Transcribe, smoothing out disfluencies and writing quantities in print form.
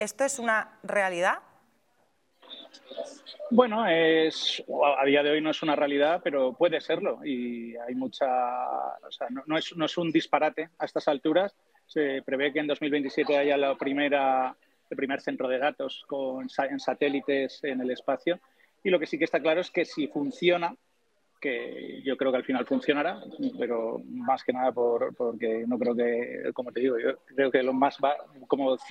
¿Esto es una realidad? Bueno, a día de hoy no es una realidad, pero puede serlo. Y hay mucha, o sea, no es un disparate a estas alturas. Se prevé que en 2027 haya el primer centro de datos en satélites en el espacio. Y lo que sí que está claro es que si funciona, que yo creo que al final funcionará, pero más que nada porque no creo que, como te digo, yo creo que lo más va como